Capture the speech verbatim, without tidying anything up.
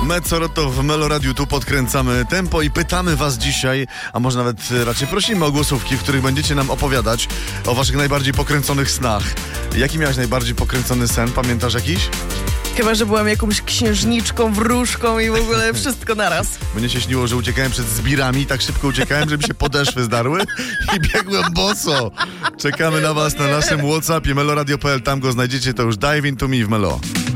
Mezzorotto w Melo Radiu, tu podkręcamy tempo i pytamy was dzisiaj, a może nawet raczej prosimy o głosówki, w których będziecie nam opowiadać o waszych najbardziej pokręconych snach. Jaki miałeś najbardziej pokręcony sen? Pamiętasz jakiś? Chyba, że byłam jakąś księżniczką, wróżką i w ogóle wszystko naraz. Mnie się śniło, że uciekałem przed zbirami, tak szybko uciekałem, żeby się podeszwy zdarły i biegłem boso. Czekamy na was na naszym WhatsAppie meloradio kropka p l, tam go znajdziecie, to już dive into me w Melo.